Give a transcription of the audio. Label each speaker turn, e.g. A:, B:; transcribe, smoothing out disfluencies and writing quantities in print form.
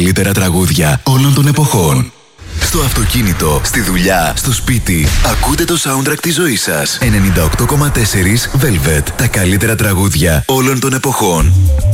A: Καλύτερα τραγούδια όλων των εποχών. Στο αυτοκίνητο, στη δουλειά, στο σπίτι. Ακούτε το soundtrack της ζωής σας. 98,4 Velvet. Τα καλύτερα τραγούδια όλων των εποχών.